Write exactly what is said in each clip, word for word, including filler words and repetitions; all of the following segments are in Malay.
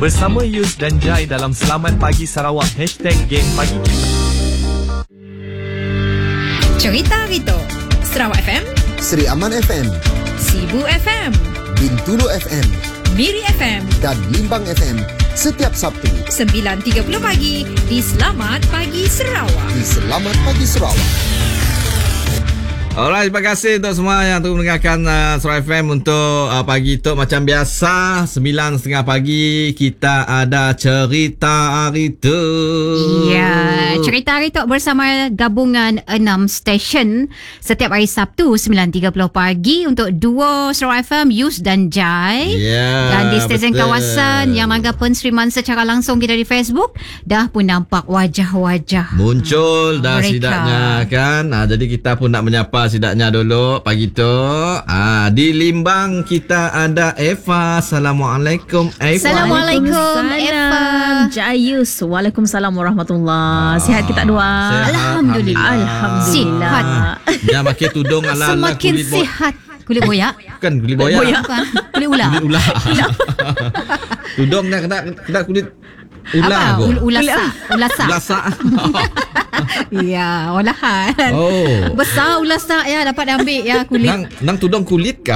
Bersama Yus dan Jai dalam Selamat Pagi Sarawak. Hashtag Game Pagi Kita. Cerita Rito, Sarawak F M, Seri Aman F M, Sibu F M, Bintulu F M, Miri F M dan Limbang F M setiap Sabtu sembilan tiga puluh pagi di Selamat Pagi Sarawak. di Selamat Pagi Sarawak. Alright, terima kasih untuk semua yang terus mendengarkan uh, Sarawak F M untuk uh, pagi tu. Macam biasa, sembilan tiga puluh pagi kita ada cerita hari tu. Ya, cerita hari tu bersama gabungan enam stesen setiap hari Sabtu sembilan tiga puluh pagi untuk duo Sarawak F M, Yus dan Jai. Ya, Dan di stesen betul. kawasan yang langgar penseriman secara langsung kita di Facebook, dah pun nampak wajah-wajah Muncul dah mereka. sidaknya kan. Ha, jadi kita pun nak menyapa sidaknya dulu pagi tu. Ha, di Limbang kita ada Eva. Assalamualaikum Eva. Assalamualaikum Eva. Jayus. Waalaikumsalam warahmatullahi. Sihat kita dua? Sihat. Alhamdulillah. Alhamdulillah. Sihat. Jangan pakai tudung ala-ala Semakin kulit bo- sihat. Kulit boyak? Bukan kulit boya. Bukan. Kulit ular. Kulit ular. Tudung nak kena kena kulit ular Apa? kot. Ul- ulasa. Ulasa. Ulasa. Ya, olahan. Oh. Besar ulasa ya, dapat ambil ya kulit. Nang nang tudung kulit kah?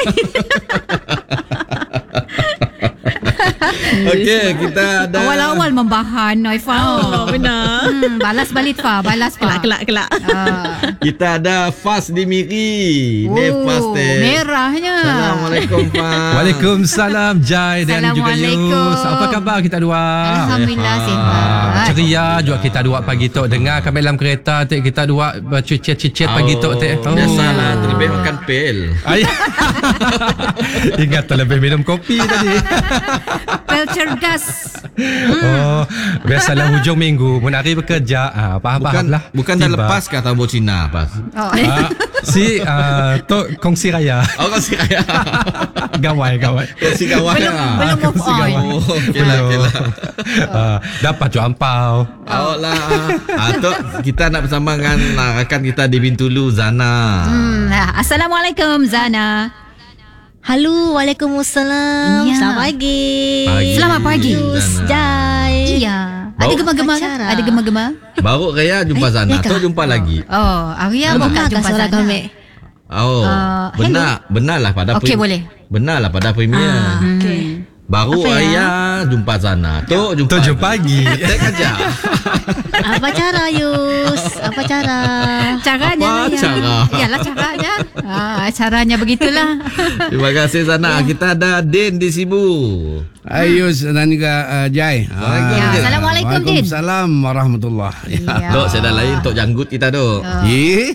Okey, kita ada Awal-awal membahan Noifa. Oh, benar. Hmm, balas balik Fa, balas Fa. Kelak, kelak, kelak. Ah. kita ada Fas di Miri. Ni Fas Oh, teh. merahnya. Assalamualaikum Fas. Waalaikumsalam Jai dan juga Assalamualaikum. Yus. Apa khabar kita dua? Alhamdulillah Ah, sihat. Ceria juga kita dua pagi tu. Dengar kami dalam kereta tu kita dua bercicit-cicit pagi tu tu. Oh, biasalah, terlebih makan pil. Ay. Ingat terlebih minum kopi tadi. Pel cergas. Oh, biasalah hujung minggu mun hari bekerja. Ah, Bukan faham-faham lah. bukan dah Tiba. lepas kah tambah Cina pas. Oh. Ah, si uh, tu kongsi raya. Oh kau si kaya. Gawai gawai. Kau si kawan. Belum ah. belum move on. Oh, okeylah okeylah. Ah, dapat ju ampau. Oh lah. Ah, tu kita nak bersama dengan ah, rakan kita di Bintulu, Zana. Hmm, Assalamualaikum Zana. Halo, Waalaikumsalam. Ya. Selamat pagi. Pagi. Selamat pagi. Yus, Zana. Jai. Iya. Ada Bau gemar-gemar ke? pacara. Ada gemar-gemar? Baru Raya jumpa Eh, Zana. ya Tu kah? jumpa lagi. Oh, Arya Benar bukan kah jumpa suara Zana. kami? Oh, Uh, benar, benarlah pada Okey, prim- boleh. Benarlah pada premier. Ah, okey. Baru Apa ya? Raya jumpa Zana. Tu jumpa. Tu jumpa lagi. Tek aja. Apa cara, Yus? Apa cara? Caranya Apa ya. cara? Yalah caranya. Ah, caranya begitulah. Terima kasih Zana. Kita ada Din di Sibu. Ayus dan juga uh, Jai. Waalaikumsalam. Ya, Assalamualaikum, Din. Waalaikumsalam warahmatullahi. Ya. Dok, saya dah lain untuk janggut kita dok. Ye.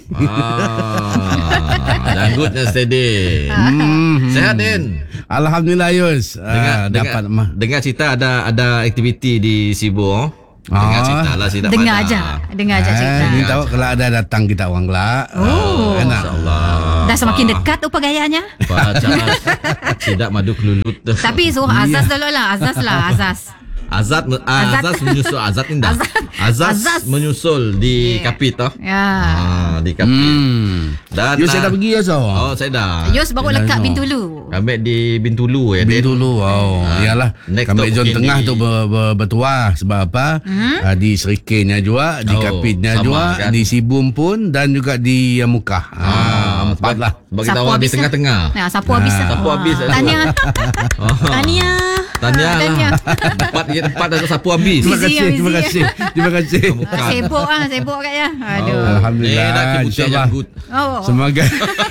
Ah, janggutnya steady. Hmm. Sehat Din. Alhamdulillah Ayus. Dengar, Uh, dengar, dapat mah. dengar cerita ada ada aktiviti di Sibu. Oh. Dengar Ah. cerita lah tidak Dengar pada. aja. Dengar aja cerita. Eh, ni tahu kalau ada datang kita orang kelak. Oh. Enak. InsyaAllah. Dah semakin dekat tu gayanya. Baca tidak madu kelulut. Tapi suruh azaz dulu lah. Azaz lah. Azaz. Azad, ah, Azad. Azaz menyusul Azad ni dah. Azaz, Azaz. menyusul di Yeah. Kapit toh. Ya. Ah, di Kapit. Hmm. Dan Yus saya dah pergi ya so. Oh, saya dah. Yus baru Dah lekat no. Bintulu. Kami di Bintulu ya. Bin Din. dulu. Oh, Ah, iyalah. next Kami stop zon mungkin tengah di- tu ber, ber, bertuah sebab apa? Hmm? Uh, di Serikirnya juga, di Oh, Kapitnya sama juga, kan? di Sibum pun dan juga di uh, Mukah. Ah, empat lah. Sebab kita Sapu awak di habis lah. tengah-tengah. Nah, sapu habis. lah. Sapu habis. Tanya. Oh. Tania. Tanya Tanya. lah. Tempat tempat ada sapu habis. Terima Busy, kasih, busy. terima kasih. Terima kasih. Bukan. Sibuk ah, sibuk kat ya. Aduh. Oh. Alhamdulillah. Eh, dah kebutih InsyaAllah. janggut. Oh. Semoga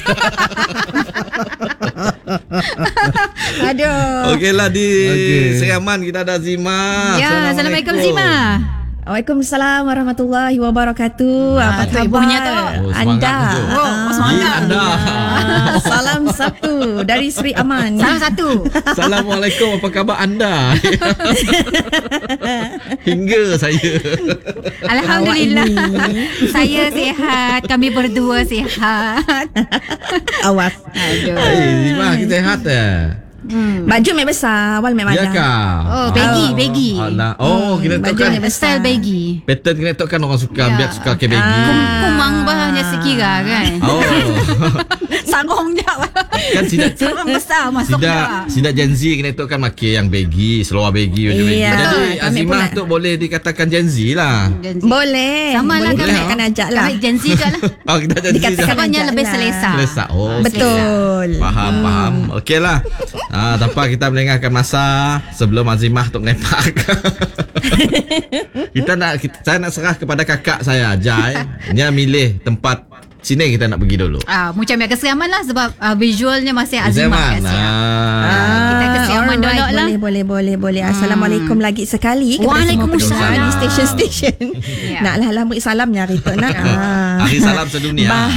Aduh. Okeylah di Okey. Seriaman kita ada Zima. Ya, Assalamualaikum Zima. Waalaikumsalam warahmatullahi wabarakatuh. Ah, Apa tu khabar ibunya tu. Oh, semangat anda? tu. Oh, Ah, semangat. Anda. ah, Salam satu dari Sri Aman. Salam satu. Assalamualaikum, apa khabar anda? Hingga saya. Alhamdulillah. Saya sihat. Kami berdua sihat. Awas. Aduh. Hai, Zima, kita sihat eh? Hmm. Baju mek besar, awal mek Ya mana? kah? Oh, baggy, Oh. baggy. Alah. Oh, kita baju tahu kan ni besar. Style baggy. pattern kita tahu kan orang suka Ya. biar suka ke baggy. Ah. Kumang bahannya sekira kan. Oh. Sarung je. Kan sidak Sarung besar masuk Sidak dah. Sidak Gen Z kena tu kan makin yang baggy, seluar baggy, baju baggy. Iya, Jadi kami Azimah pula. tu boleh dikatakan Gen Z lah. Gen Z. Boleh. Sama lah Boleh kami. akan ajak lah. Kami Gen Z je lah. Oh, kita Gen Z Dikatakan dah. Sebabnya ajak lebih lah. selesa. Selesa. Oh, Betul. Faham, hmm. faham. Okey lah. Ah, tanpa kita melengahkan masa sebelum Azimah tu mengepak. kita nak kita, saya nak serah kepada kakak saya Jai. Dia milih tempat sini kita nak pergi dulu. Ah, macam yang keseriaman lah sebab uh, visualnya masih Zaman. Azimah kat sini. Ah. Kita kesiaman alright, dulu lah. Boleh, boleh, boleh, boleh. Assalamualaikum lagi sekali kepada semua Waalaikumsalam. pendengar di stesen-stesen. Ya. Naklah lambut salamnya hari tu nak. Ah. Hari salam sedunia. Ba-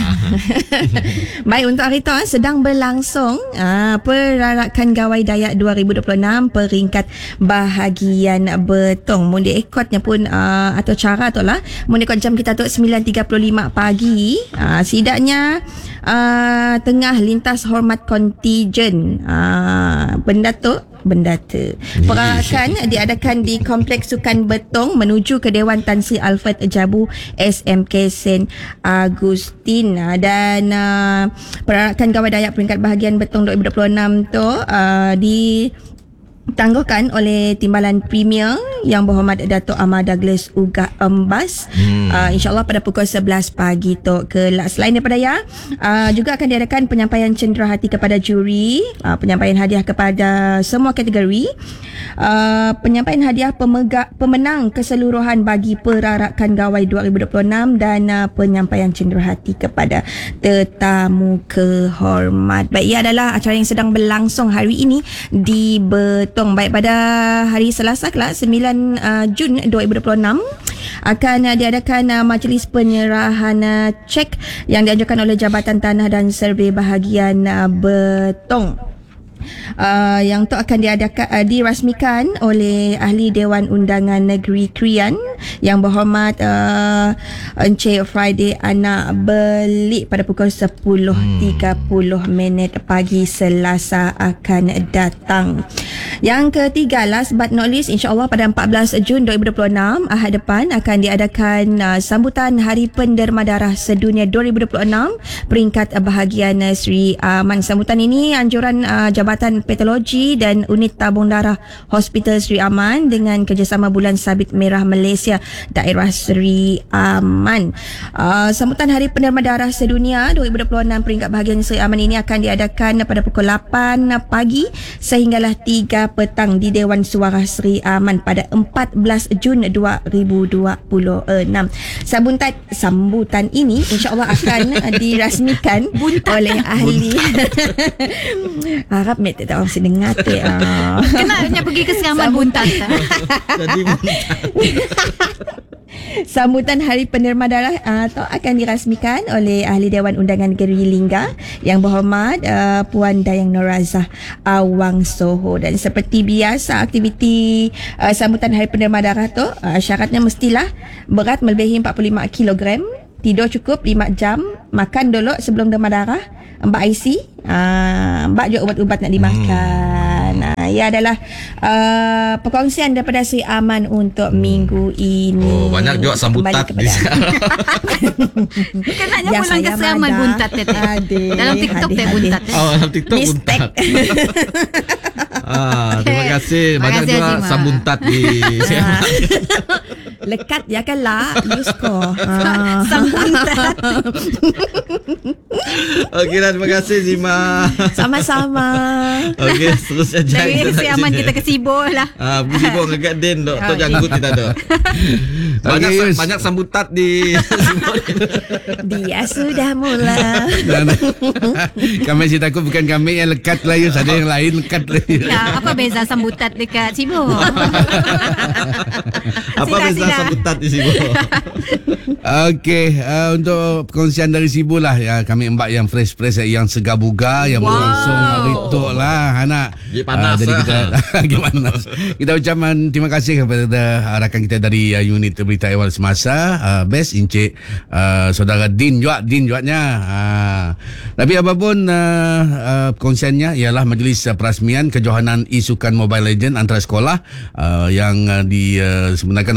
Baik, untuk hari tu ah, sedang berlangsung ah, Perarakan Gawai Dayak dua ribu dua puluh enam peringkat bahagian betong. Mundi ekotnya pun ah, atau cara tu lah. Mundi ekot jam kita tu sembilan tiga puluh lima pagi. Ah, sidaknya uh, tengah lintas hormat kontijen. Uh, benda tu benda tu. Perarakan diadakan di Kompleks Sukan Betong menuju ke Dewan Tan Sri Alfred Jabu S M K Saint Agustin. Uh, dan uh, perarakan Gawai Dayak peringkat bahagian betong dua ribu dua puluh enam tu uh, di tangguhkan oleh Timbalan Premier Yang Berhormat Datuk Ahmad Douglas Uga Embas. hmm. uh, InsyaAllah pada pukul sebelas pagi tu kelak. Selain daripada ya uh, juga akan diadakan penyampaian cenderahati kepada juri, uh, penyampaian hadiah kepada semua kategori, uh, penyampaian hadiah pemega, pemenang keseluruhan bagi perarakan Gawai dua ribu dua puluh enam dan uh, penyampaian cenderahati kepada tetamu kehormat. Baik, ia adalah acara yang sedang berlangsung hari ini di Betong. Baik, pada hari Selasa kelak sembilan uh, Jun dua ribu dua puluh enam akan uh, diadakan uh, majlis penyerahan uh, cek yang dianjurkan oleh Jabatan Tanah dan Survey Bahagian uh, Betong. Uh, yang tu akan diadakan uh, dirasmikan oleh Ahli Dewan Undangan Negeri Krian Yang Berhormat uh, Encik Friday Anak Belik pada pukul sepuluh tiga puluh minit pagi Selasa akan datang. Yang ketiga, last but not least, insyaAllah pada empat belas Jun dua ribu dua puluh enam Ahad depan akan diadakan uh, sambutan Hari Penderma Darah Sedunia dua ribu dua puluh enam peringkat bahagian uh, Sri Aman. Sambutan ini anjuran uh, Jabatan Patologi dan Unit Tabung Darah Hospital Sri Aman dengan kerjasama Bulan Sabit Merah Malaysia Daerah Sri Aman. Uh, sambutan Hari Penderma Darah Sedunia dua ribu dua puluh enam peringkat bahagian Sri Aman ini akan diadakan pada pukul lapan pagi sehinggalah tiga petang di Dewan Suara Sri Aman pada empat belas Jun dua ribu dua puluh enam. Sambutan sambutan ini insya-Allah akan dirasmikan oleh ahli. Harap mek tak orang sedengar tu. Ah. Kenapa pergi ke Seraman Buntat? Jadi Sambutan Hari Penderma Darah uh, tu akan dirasmikan oleh Ahli Dewan Undangan Negeri Lingga Yang Berhormat uh, Puan Dayang Norazah Awang Soho. Dan seperti biasa aktiviti uh, sambutan Hari Penderma Darah tu uh, syaratnya mestilah berat melebihi empat puluh lima kilogram, tidur cukup lima jam, makan dulu sebelum derma darah, Mbak I C, uh, Mbak juga ubat-ubat nak dimakan. hmm. uh, Ia adalah uh, perkongsian daripada Sri Aman untuk hmm. minggu ini. Oh, banyak juga sambutan di sana. Kenaknya Ya, pulang ke saya Seraman ada. Buntat tadi. Adik, Dalam TikTok adik, teh adik. Buntat. eh. Oh, dalam TikTok Mistake. buntat. Ah, terima kasih. Terima Banyak kasih, juga Azimah. sambuntat di Ah. Lekat ya kan lah Yusko. Ah. Buntat. Okey dah, terima kasih Zima. Sama-sama. Okey, seterusnya Jai. Dari Seraman kita ke Sibor lah. Ah, pergi sibuk dengan Din dok. Tok Okey. janggut kita dok. Banyak Okey, Yus. banyak sambutat di Dia sudah mula. Dan kami si takut bukan kami yang lekat lah, Yus. Ada yang lain lekat lah. Ya, apa beza sambutat dekat Sibor? apa Sila, beza sila. sambutat di sibuk. Okey, uh, untuk perkongsian dari Sibu lah, ya, kami mbak yang fresh-fresh, yang segar bugar, yang Wow. berlangsung hari tu lah, anak. Dia panas jadi lah. kita gimana? Kita ucapkan terima kasih kepada rakan kita dari uh, unit berita awal semasa, uh, best Encik uh, saudara Din juga, Din juatnya. Uh, tapi apapun uh, uh, perkongsiannya ialah majlis uh, perasmian kejohanan isukan Mobile Legend antara sekolah uh, yang uh, disebenarkan oleh Yang Berhormat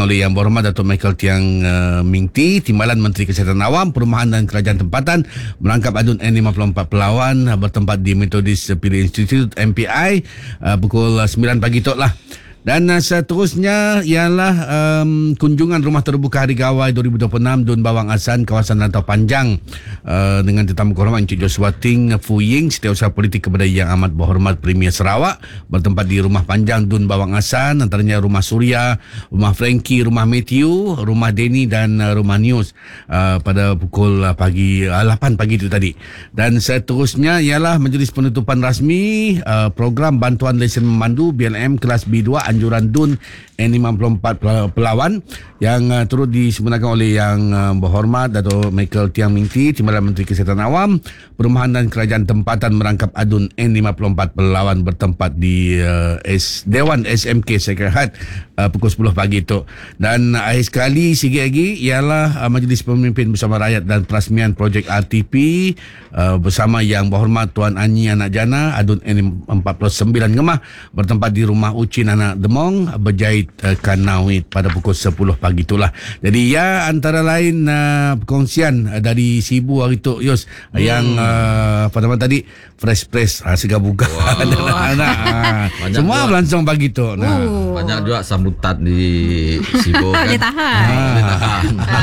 Berhormat Datuk Michael Tiang uh, Ming T, Timbalan Menteri Kesihatan Awam, Perumahan dan Kerajaan Tempatan merangkap adun N lima puluh empat Pelawan uh, bertempat di Methodist Pili Institute M P I uh, pukul uh, sembilan pagi tok lah. Dan uh, seterusnya ialah um, kunjungan Rumah Terbuka Hari Gawai dua ribu dua puluh enam Dun Bawang Asan, kawasan Rantau Panjang uh, dengan tetamu kehormat Encik Joshua Ting Fu Ying, Setiausaha Politik kepada Yang Amat Berhormat Premier Sarawak, bertempat di Rumah Panjang Dun Bawang Asan, antaranya Rumah Suria, Rumah Frankie, Rumah Matthew, Rumah Denny dan uh, Rumah News uh, pada pukul uh, pagi uh, lapan pagi itu tadi. Dan seterusnya ialah majlis penutupan rasmi uh, program bantuan lesen memandu B L M kelas B dua Anjuran Dun N lima puluh empat Pelawan yang uh, turut disempurnakan oleh Yang uh, Berhormat Datuk Michael Tiang Ming T, Timbalan Menteri Kesihatan Awam, Perumahan dan Kerajaan Tempatan merangkap adun N lima puluh empat Pelawan bertempat di uh, S, Dewan S M K Sekrehat uh, pukul sepuluh pagi itu. Dan uh, akhir sekali sikit lagi ialah uh, Majlis Pemimpin Bersama Rakyat dan Perasmian Projek R T P uh, bersama Yang Berhormat Tuan Anyi Anak Jana adun N empat puluh sembilan Ngemah bertempat di Rumah Ucin Anak Demong Berjait uh, Kanawit pada pukul sepuluh pagi itulah. Jadi ya antara lain uh, perkongsian uh, dari Sibu hari tu Yus hmm. yang uh, apa nama tadi fresh press uh, segar buka wow. anak-anak uh, semua juga berlangsung pagi tu. Nah, oh. Banyak juga sambutan di Sibu kan. Dia tahan. Ah. Dia tahan.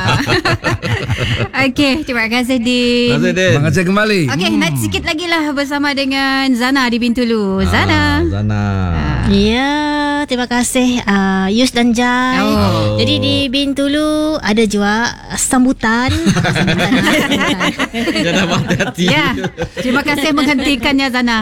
Okey, terima kasih Din. Terima kasih Din. Terima kasih kembali. Okey, hmm. next sikit lagi lah bersama dengan Zana di Bintulu. Zana. Ah, Zana. Ah. Ya, terima kasih uh, Yus dan Jai. Oh. Jadi di Bintulu ada juga sambutan. Jangan hati-hati. Ya, terima kasih menghentikannya Zana.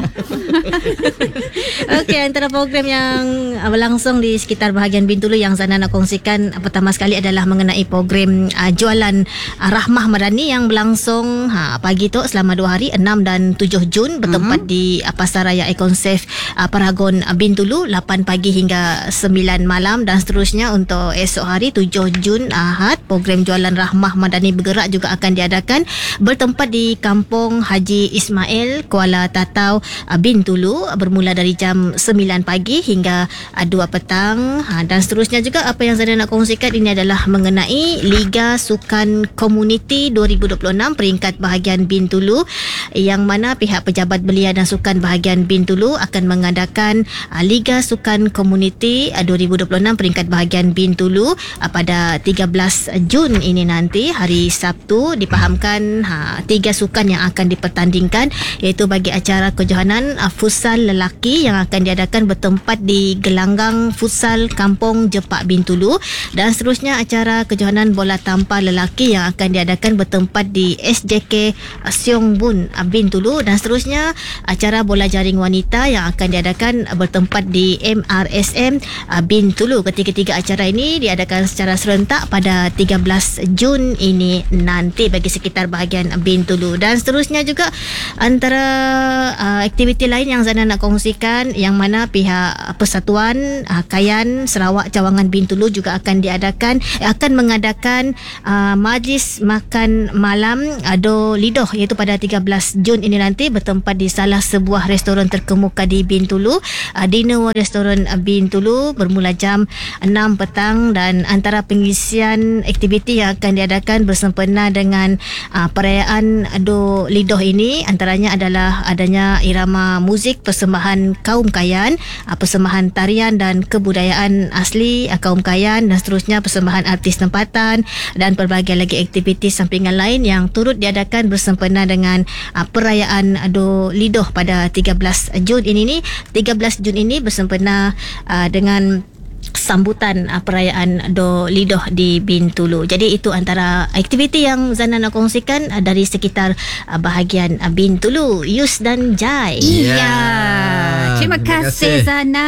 Okey, antara program yang uh, berlangsung di sekitar bahagian Bintulu yang Zana nak kongsikan uh, pertama sekali adalah mengenai program uh, jualan uh, Rahmah Madani yang berlangsung uh, pagi tu selama dua hari enam dan tujuh Jun bertempat mm-hmm. di uh, Pasaraya Econsave uh, Paragon uh, Bintulu lapan pagi hingga sembilan malam. Dan seterusnya untuk esok hari tujuh Jun Ahad, program jualan Rahmah Madani bergerak juga akan diadakan bertempat di Kampung Haji Ismail, Kuala Tatau, Bintulu bermula dari jam sembilan pagi hingga dua petang. Dan seterusnya juga apa yang saya nak kongsikan ini adalah mengenai Liga Sukan Komuniti dua ribu dua puluh enam peringkat bahagian Bintulu, yang mana pihak Pejabat Belia dan Sukan bahagian Bintulu akan mengadakan Liga Sukan Komuniti dua ribu dua puluh enam peringkat bahagian Bintulu pada tiga belas Jun ini nanti, hari Sabtu. Dipahamkan ha, tiga sukan yang akan dipertandingkan, iaitu bagi acara kejohanan uh, futsal lelaki yang akan diadakan bertempat di Gelanggang Futsal Kampung Jepak Bintulu. Dan seterusnya acara kejohanan bola tampar lelaki yang akan diadakan bertempat di S J K Siong Bun Bintulu. Dan seterusnya acara bola jaring wanita yang akan diadakan bertempat di M R S M Bintulu. Ketiga-tiga acara ini diadakan secara serentak pada tiga belas Jun ini nanti bagi sekitar bahagian Bintulu. Dan seterusnya juga antara uh, aktiviti lain yang Zana nak kongsikan, yang mana pihak Persatuan uh, Kayan Sarawak Cawangan Bintulu juga akan diadakan eh, akan mengadakan uh, majlis makan malam Ado Lidoh, iaitu pada tiga belas Jun ini nanti bertempat di salah sebuah restoran terkemuka di Bintulu, uh, Dinner Restoran Bintulu, bermula jam enam petang. Dan antara pengisian aktiviti yang akan diadakan bersempena dengan uh, perayaan Ado Lidoh ini antaranya adalah adanya irama muzik persembahan kaum Kayan, uh, persembahan tarian dan kebudayaan asli uh, kaum Kayan, dan seterusnya persembahan artis tempatan dan pelbagai lagi aktiviti sampingan lain yang turut diadakan bersempena dengan uh, perayaan Ado Lidoh pada tiga belas Jun ini ni. tiga belas Jun ini bersempena uh, dengan sambutan uh, perayaan Do Lidoh di Bintulu. Jadi itu antara aktiviti yang Zana nak kongsikan uh, dari sekitar uh, bahagian uh, Bintulu. Yus dan Jai. Iya. Yeah. Terima, Terima kasih Zana.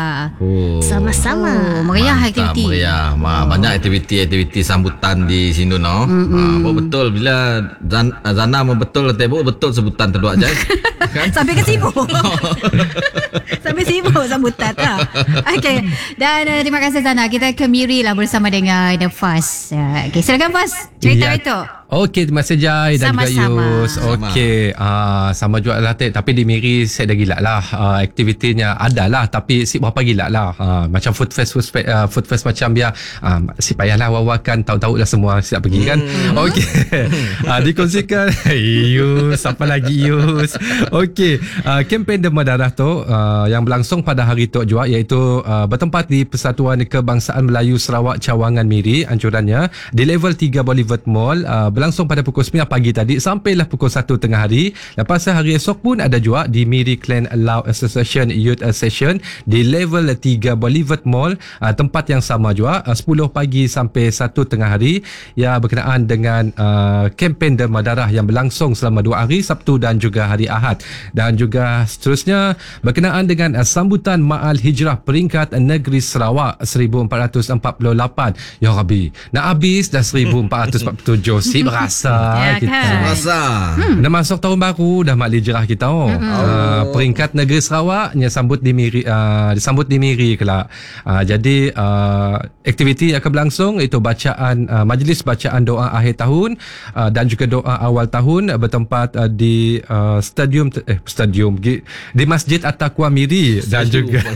Oh. Sama-sama. Oh, meriah aktiviti. Meriah. Oh. Banyak aktiviti-aktiviti sambutan di sini no. Mm-hmm. Ha, betul bila Zana, Zana betul tebuk betul sebutan terduak Jai. Kan? Sampai ke sibuk. Sampai sibuk sambutan lah. Okey. Dan uh, terima kasih Zana. Kita ke Miri lah bersama dengan The Fast. Uh, okay, silakan Fast. Cerita ya. itu. Okey, terima kasih Jai dan juga Sama-sama. Yus. Okey, uh, sama juga lah Tek. Tapi di Miri saya dah gila lah. Uh, aktivitinya ada lah. Tapi si berapa gila lah. Uh, macam food fest, food fest, uh, food fest macam biar. Uh, si payahlah wawakan. Tahu-tahu lah semua siap pergi kan. Hmm. Okey. uh, dikongsikan. Yus, apa lagi Yus? Okey. Uh, kempen Demam Darah tu uh, yang berlangsung pada hari tu juga, iaitu uh, bertempat di Persatuan Kebangsaan Melayu Sarawak Cawangan Miri. Anjurannya di level tiga Boulevard Mall. Uh, berlangsung pada pukul sembilan pagi tadi sampailah pukul satu tengah hari. Lepas hari esok pun ada juga di Miri Clan Law Association Youth Session di level tiga Boulevard Mall, uh, tempat yang sama juga, uh, sepuluh pagi sampai satu tengah hari, ya berkenaan dengan uh, kempen Demam Darah yang berlangsung selama dua hari, Sabtu dan juga hari Ahad. Dan juga seterusnya berkenaan dengan uh, sambutan Ma'al Hijrah peringkat negeri Sarawak seribu empat ratus empat puluh lapan. Ya Rabbi, nak habis dah seribu empat ratus empat puluh tujuh. Si berasa Ya, kita. kan? Rasa. Hmm. Dah masuk tahun baru, dah mak hijrah kita. Oh. Hmm. Uh, peringkat negeri Sarawak nya sambut di Miri, uh, disambut di Miri kelak. Uh, jadi uh, aktiviti akan berlangsung, itu bacaan uh, majlis bacaan doa akhir tahun uh, dan juga doa awal tahun uh, bertempat uh, di uh, stadium eh stadium di, di Masjid At-Taqwa Miri dan Stadium juga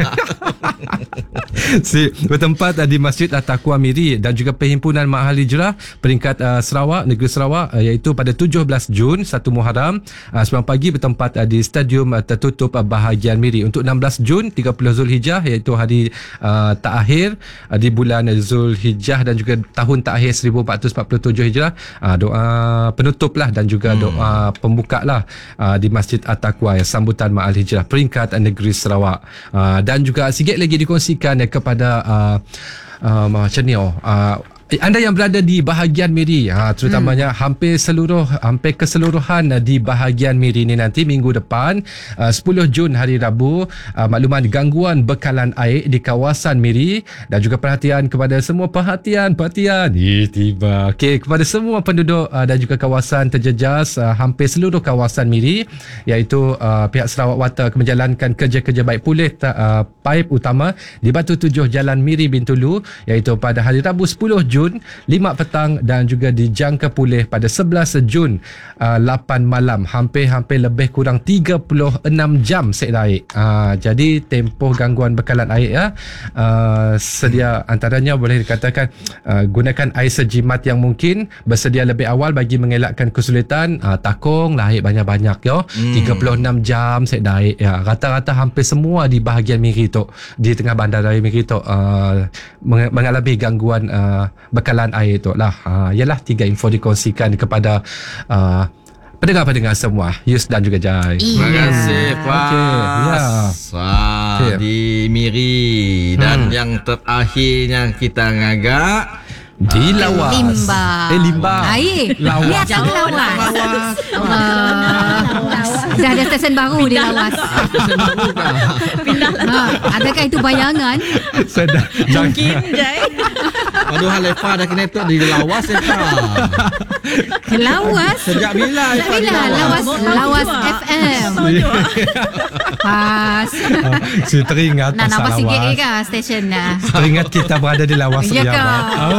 si bertempat uh, di Masjid At-Taqwa Miri dan juga Perhimpunan Ma'al Hijrah peringkat uh, Sarawak, negeri Sarawak, uh, iaitu pada tujuh belas Jun, satu Muharram, uh, sembilan pagi bertempat uh, di Stadium uh, Tertutup uh, Bahagian Miri. Untuk enam belas Jun, tiga puluh Zulhijjah, iaitu hari uh, terakhir uh, di bulan Zulhijjah dan juga tahun terakhir seribu empat ratus empat puluh tujuh Hijrah, uh, doa penutup lah dan juga hmm. doa pembuka lah uh, di Masjid At-Taqwa, ya, sambutan Ma'al Hijrah peringkat uh, negeri Sarawak. Uh, dan juga sikit lagi dikongsikan uh, kepada uh, uh, macam ni oh, uh, anda yang berada di bahagian Miri, ha, terutamanya hmm. hampir seluruh hampir keseluruhan di bahagian Miri ni nanti minggu depan, uh, sepuluh Jun hari Rabu, uh, makluman gangguan bekalan air di kawasan Miri, dan juga perhatian kepada semua perhatian perhatian eh, tiba okey kepada semua penduduk uh, dan juga kawasan terjejas uh, hampir seluruh kawasan Miri, iaitu uh, pihak Sarawak Water akan menjalankan kerja-kerja baik pulih uh, paip utama di Batu Tujuh Jalan Miri Bintulu, iaitu pada hari Rabu sepuluh Jun lima petang dan juga dijangka pulih pada sebelas Jun uh, lapan malam, hampir-hampir lebih kurang tiga puluh enam jam sedaik. Uh, jadi tempoh gangguan bekalan air, ya, uh, sedia antaranya boleh dikatakan uh, gunakan air sejimat yang mungkin, bersedia lebih awal bagi mengelakkan kesulitan, uh, takung lah air banyak-banyak, ya. hmm. tiga puluh enam jam sedaik, ya. Rata-rata hampir semua di bahagian Miri tu, di tengah bandaraya Miri tu, uh, mengalami gangguan uh, bekalan air tu lah. Uh, ialah tiga info dikongsikan kepada uh, pendengar-pendengar semua, Yus dan juga Jai. Terima Iya. kasih Pak. Okey, ya. Wah, Okey. di Miri. Dan Hmm. yang terakhirnya kita ngagak Di Lawas. Limbah. Eh, limbah. Air. Lawas. Ni asal Lawas. Lawas. Allah. Dah ada stesen baru di Lawas. Ha, adakah itu bayangan? Sedap. Mungkin. Aduh, Halefa dah kena tu di Lawas ya Pak. Ke Lawas? Sejak bila Sejak Halefa di bila? Lawas, Lawas F M. Pas. Si teringat Nak pasal nampak sikit Lawas. ke kah stesen dah? Teringat kita berada di Lawas. Ya Riau, kau. Pak. Oh.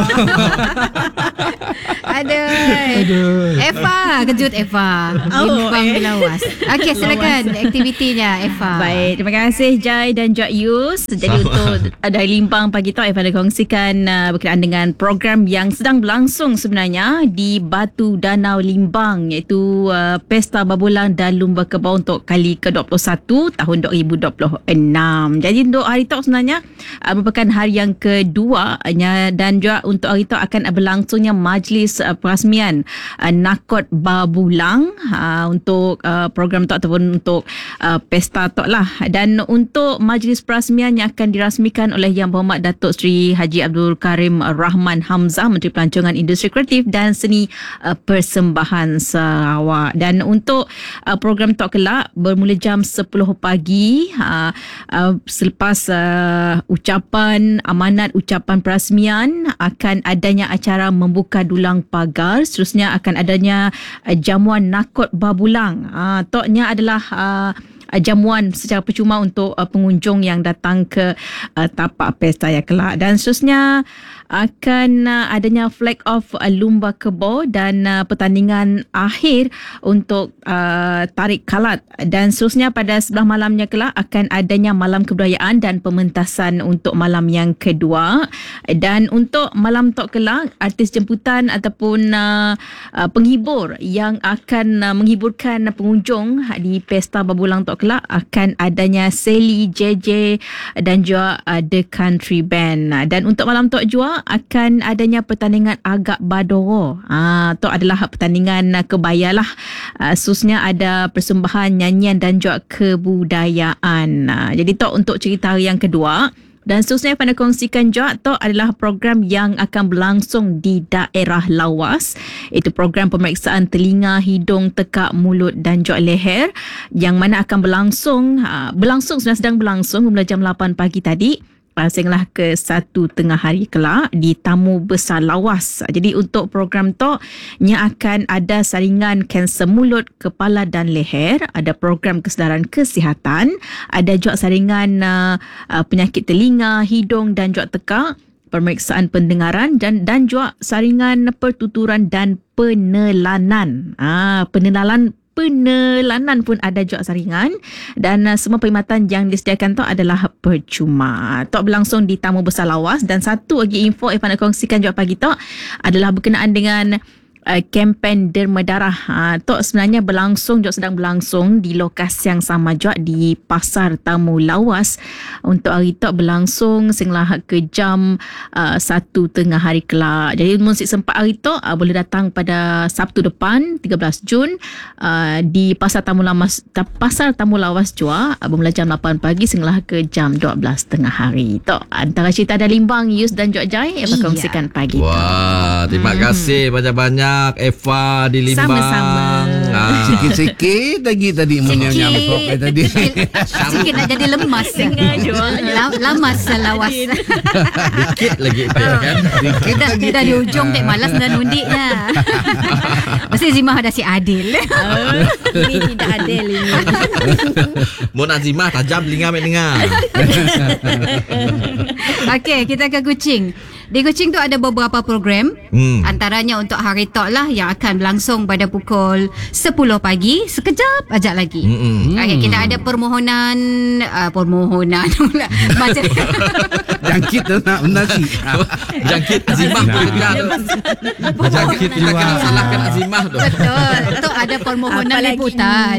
Aduh. Eva, kejut Eva. Oh, Limbang eh. di Lawas. Okey, silakan aktivitinya Eva. Baik, terima kasih Jai dan Jok Yus. Jadi untuk ada Limbang pagi tu, Eva ada kongsikan uh, berkenaan dengan program yang sedang berlangsung sebenarnya di Batu Danau Limbang, iaitu uh, Pesta Babulang dan Lumba Kerbau untuk kali ke dua puluh satu tahun dua ribu dua puluh enam. Jadi untuk hari tu sebenarnya uh, merupakan hari yang kedua nya, dan juga untuk hari tu akan berlangsungnya majlis uh, perasmian uh, Nakot Babulang uh, untuk uh, program tu ataupun untuk uh, pesta tu lah. Dan untuk majlis perasmian yang akan dirasmikan oleh Yang Berhormat Datuk Seri Haji Abdul Karim Rahman Hamzah, Menteri Pelancongan Industri Kreatif dan Seni uh, Persembahan Sarawak. Dan untuk uh, program tu kelak bermula jam sepuluh pagi, uh, uh, selepas uh, ucapan amanat ucapan perasmian akan adanya acara membuka dulang pagar. Seterusnya akan adanya uh, jamuan Nakot Babulang. Uh, toknya adalah uh, uh, jamuan secara percuma untuk uh, pengunjung yang datang ke uh, tapak pesta yang kelak. Dan seterusnya akan uh, adanya flag off uh, lumba kebo dan uh, pertandingan akhir untuk uh, tarik kalat. Dan seterusnya pada sebelah malamnya kelak akan adanya malam kebudayaan dan pementasan untuk malam yang kedua. Dan untuk malam tok kelak, artis jemputan ataupun uh, uh, penghibur yang akan uh, menghiburkan pengunjung di pesta Babulang tok kelak akan adanya Sally, J J dan juga uh, The Country Band. Dan untuk malam tok jua akan adanya pertandingan agak badoro. Ah, tu adalah pertandingan kebaya lah. Ah, khususnya ada persembahan nyanyian dan juga kebudayaan. Ah, jadi tu untuk cerita hari yang kedua. Dan seterusnya pada kongsikan juga tu adalah program yang akan berlangsung di daerah lawas. Itu program pemeriksaan telinga, hidung, tekak, mulut dan juga leher yang mana akan berlangsung ah, berlangsung sebenarnya sedang berlangsung bermula jam lapan pagi tadi. Sehinggalah ke satu tengah hari kelak di Tamu Besar Lawas. Jadi untuk program tu nya akan ada saringan kanser mulut, kepala dan leher, ada program kesedaran kesihatan, ada juga saringan uh, uh, penyakit telinga, hidung dan juga tekak, pemeriksaan pendengaran dan dan juga saringan pertuturan dan penelanan. Ah, penelanan penelanan pun ada juga saringan dan uh, semua perkhidmatan yang disediakan tu adalah percuma. Tok berlangsung di Tamu Besar Lawas. Dan satu lagi info yang nak kongsikan juga pagi tok adalah berkenaan dengan Uh, kempen derma darah. Uh, Tok sebenarnya berlangsung, juga sedang berlangsung di lokasi yang sama juga di Pasar Tamu Lawas. Untuk hari Tok berlangsung sehinggalah ke jam uh, satu tengah hari kelak. Jadi musik sempat hari Tok uh, boleh datang pada Sabtu depan tiga belas Jun uh, di Pasar Tamu Lawas, Pasar Tamu Lawas juga uh, bermula jam lapan pagi sehinggalah ke jam dua belas tengah hari. Tok antara cerita ada Limbang, Yus dan Jok Jai yang berkongsikan pagi Tok. Wah, terima hmm. kasih banyak-banyak Eva di Limbang. Sama-sama. Ah. Sikit-sikit lagi tadi munyam nyamuk tadi. Sikit nak jadi lemas. Lamas lawas. Dikit lagi kan. Dikit dah, lagi. dah di ujung dek malas dan undiknya. Mesti Zimah ada si Adil. Ini tidak adil ini. Mun Azimah tajam telinga mek dengar. Okey, kita ke Kuching. Di Kuching tu ada beberapa program. Hmm. Antaranya untuk hari Tok lah yang akan berlangsung pada pukul sepuluh pagi. Sekejap ajak lagi. Hmm. Okey, kita ada permohonan uh, permohonan pula. Macam Jangkit tu nak nasi. Jangkit Azimah tu dengar tu. Jangkit kita kena salahkan Azimah tu. betul. Tok ada permohonan liputan.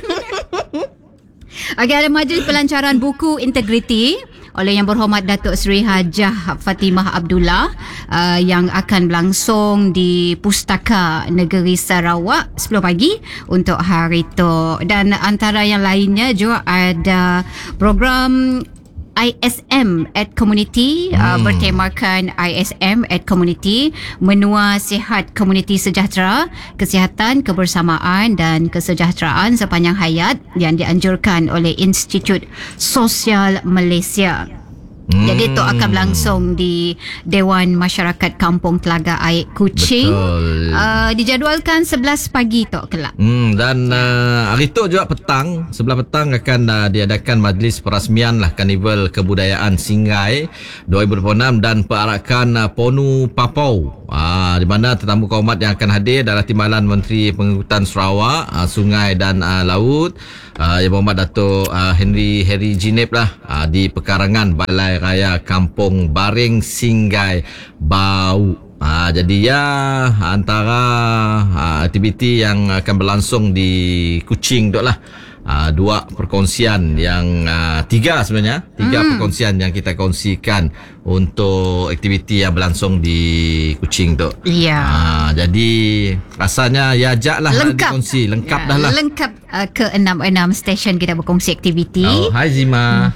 Okey, ada majlis pelancaran buku integriti oleh Yang Berhormat Datuk Seri Hajah Fatimah Abdullah uh, yang akan berlangsung di Pustaka Negeri Sarawak sepuluh pagi untuk hari tu. Dan antara yang lainnya juga ada program I S M at Community, hmm. uh, bertemakan I S M at Community, menua sihat komuniti sejahtera, kesihatan, kebersamaan dan kesejahteraan sepanjang hayat yang dianjurkan oleh Institut Sosial Malaysia. Hmm. Jadi itu akan berlangsung di Dewan Masyarakat Kampung Telaga Air Kuching. Uh, dijadualkan sebelas pagi tu kelak. Hmm, dan uh, hari tu juga petang, sebelah petang akan uh, diadakan majlis perasmian lah Karnival Kebudayaan Singgai dua ribu dua puluh enam dan perarakan uh, Ponu Papau. Uh, di mana tetamu kehormat yang akan hadir adalah Timbalan Menteri Pengangkutan Sarawak, uh, Sungai dan uh, Laut, uh, Yang Berhormat Datuk uh, Henry Harry Jinip lah, uh, di pekarangan Balai Raya Kampung Baring Singgai Bau. Ha, jadi ya antara ha, aktiviti yang akan berlangsung di Kuching tu lah. Ha, dua perkongsian yang uh, tiga sebenarnya tiga hmm. perkongsian yang kita kongsikan untuk aktiviti yang berlangsung di Kuching tu. Ya. Ha, jadi rasanya ya ajak lah dikongsi lengkap ya, dah lah. Lengkap uh, ke enam enam stesen kita berkongsi aktiviti. Oh, hai Zima.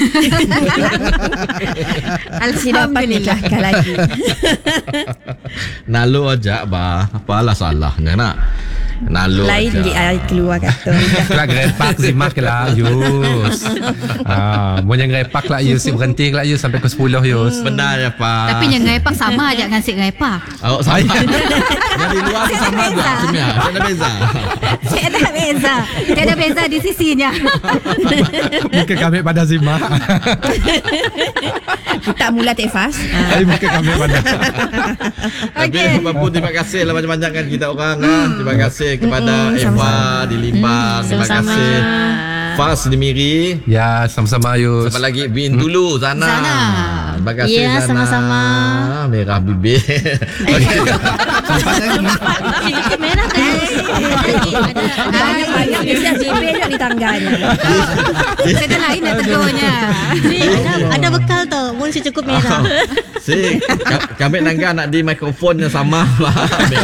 Alhamdulillah lagi. Nalu ajak bah, apalah salahnya nak. Nalo Lain aja. di ai keluar kata. Kelak gerepak Zimah kelak Yus. Ah, mau yang gerepak lah Yus, berhenti kelak Yus sampai ke sepuluh Yus. Benar ya Pak. Tapi yang ngepak sama aja dengan si ngepak. Oh, sama. Dari luar tu sama juga sebenarnya. Ada beza. Tiada beza. Tiada beza di sisinya. Muka kami pada Zimah. Tak mula tak fast. Tapi muka kami pada. Tapi apapun terima kasih lah banyak-banyak kan kita orang kan. Terima kasih kepada Eva di Limbang. Terima sama-sama. kasih Fas di Miri. Ya, sama-sama Yus. Siapa lagi? Bin dulu Zana. Zana. Terima kasih Ya, Zana. sama-sama. Merah bibir. Okey. Sikit merah kan. Banyak banyak mesti bibir di tangganya. Kita lain dah tegurnya. Ada, ada bekal tu. Mun si cukup merah. Si ka- kami nangga nak di mikrofon yang sama lah.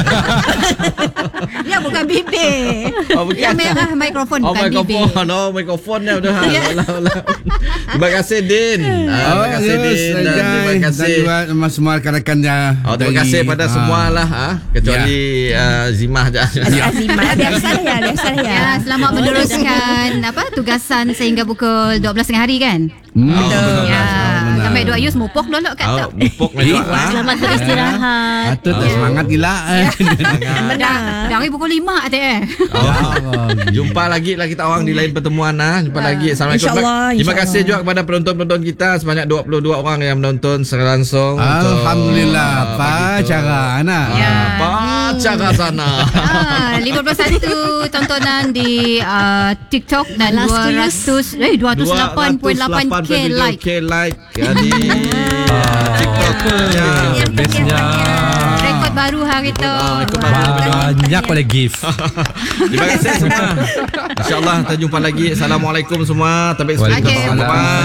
Dia bukan bibir. Oh, bukan. Yang merah mikrofon Oh, bukan bibir. mikrofon. Oh, mikrofonnya udah. Alah, alah. Terima kasih Din. Ah, terima kasih Yus, Din. Dan Ajay, terima dan kasih. juga sama semua rakan-rakannya. Oh, terima dari- kasih pada ah. semua lah ha? Kecuali uh, Zimah je. Azimah biasa ya, biasa ya. Ya, selamat meneruskan apa tugasan sehingga pukul dua belas tengah hari kan? Hmm. Betul. Ya, benar. sampai dua Yus mupok dulu kat Oh, tak. mupuk ni juga ha? Selamat beristirahat. Patut tak semangat gila. Dah, dari pukul lima tu eh. Oh. Jumpa lagi lah kita orang di lain pertemuan lah. Jumpa lagi. Assalamualaikum. InsyaAllah, Terima insyaAllah. kasih juga kepada penonton-penonton kita sebanyak dua puluh dua orang yang menonton secara langsung. untuk, Alhamdulillah. uh, Apa pagi tu. cara anak? Ya. Apa cara sana? Ah, lima puluh satu tontonan di uh, TikTok dan Last dua ratus eh dua ratus lapan puluh lapan K like. K like ya, di uh, TikTok. Ya. Bestnya. Rekod baru hari tu. Ah, rekod baru. Banyak oleh gift. Terima kasih semua. InsyaAllah kita jumpa lagi. Assalamualaikum semua. Tabik Waalaikumsalam.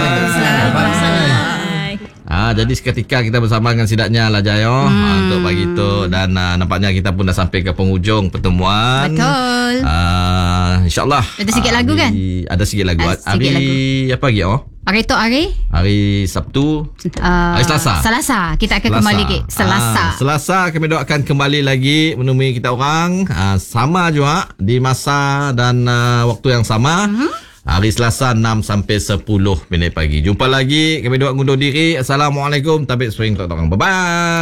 Bye. Ah, jadi seketika kita bersama dengan sidaknya lah Jayo hmm. ah, untuk pagi tu dan ah, nampaknya kita pun dah sampai ke penghujung pertemuan. Betul. Ah, InsyaAllah. Ada sikit lagu kan? Ada sikit lagu. Ah, sikit hari apa lagi oh? Hari tu hari Hari Sabtu. uh, Hari Selasa. Selasa. Kita akan kembali ke Selasa. Ah, Selasa kami doakan kembali lagi menemui kita orang ah, sama juga di masa dan ah, waktu yang sama. Uh-huh. Hari Selasa enam sampai sepuluh minit pagi. Jumpa lagi. Kami doa undur diri. Assalamualaikum. Tabik swing tok orang. Bye bye.